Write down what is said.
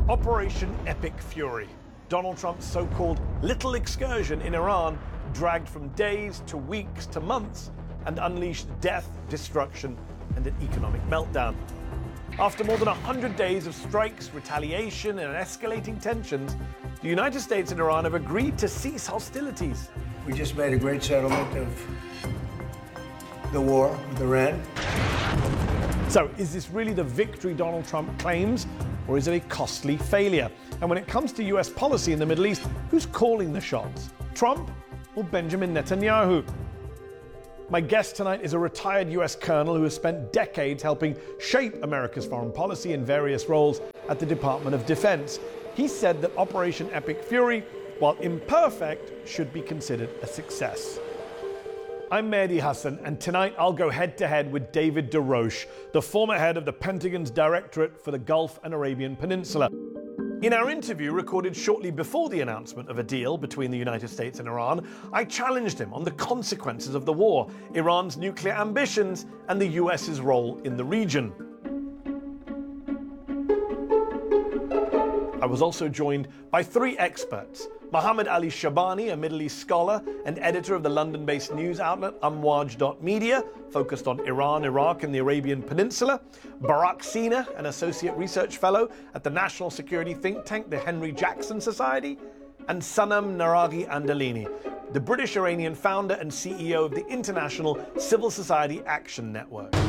Operation Epic Fury, Donald Trump's so-called little excursion in Iran, dragged from days to weeks to months and unleashed death, destruction, and an economic meltdown. After more than 100 days of strikes, retaliation, and escalating tensions, the United States and Iran have agreed to cease hostilities. We just made a great settlement of the war with Iran. So, is this really the victory Donald Trump claims, or is it a costly failure? And when it comes to US policy in the Middle East, who's calling the shots? Trump or Benjamin Netanyahu? My guest tonight is a retired US colonel who has spent decades helping shape America's foreign policy in various roles at the Department of Defense. He said that Operation Epic Fury, while imperfect, should be considered a success. I'm Mehdi Hasan, and tonight I'll go head-to-head with David DeRoche, the former head of the Pentagon's Directorate for the Gulf and Arabian Peninsula. In our interview, recorded shortly before the announcement of a deal between the United States and Iran, I challenged him on the consequences of the war, Iran's nuclear ambitions, and the US's role in the region. I was also joined by three experts: Mohammed Ali Shabani, a Middle East scholar and editor of the London-based news outlet Amwaj.media, focused on Iran, Iraq, and the Arabian Peninsula; Barak Sina, an associate research fellow at the national security think tank, the Henry Jackson Society; and Sanam Naraghi Andalini, the British-Iranian founder and CEO of the International Civil Society Action Network.